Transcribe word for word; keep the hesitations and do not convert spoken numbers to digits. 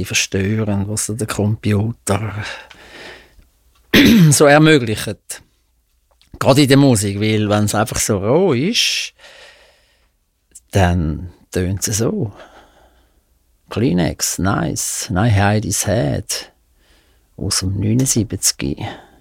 bisschen verstörend, was der Computer so ermöglicht. Gerade in der Musik, weil wenn es einfach so roh ist, dann tönt es so. Kleenex, nice, nein, Heidi's Head aus dem neunundsiebzig.